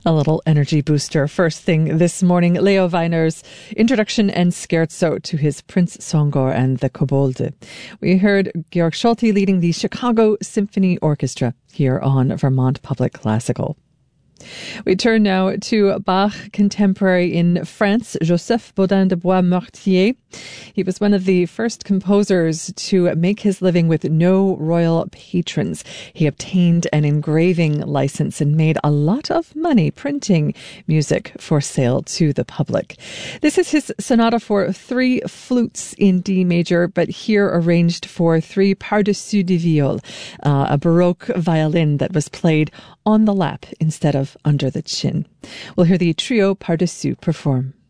A little energy booster first thing this morning. Leo Weiner's introduction and scherzo to his Prince Songor and the Kobolde. We heard Georg Scholti leading the Chicago Symphony Orchestra here on Vermont Public Classical. We turn now to Bach contemporary in France, Joseph Bodin de Bois-Mortier. He was one of the first composers to make his living with no royal patrons. He obtained an engraving license and made a lot of money printing music for sale to the public. This is his sonata for 3 flutes in D major, but here arranged for 3 par-dessus de viol, a Baroque violin that was played on the lap instead of under the chin. We'll hear the trio par-dessus perform.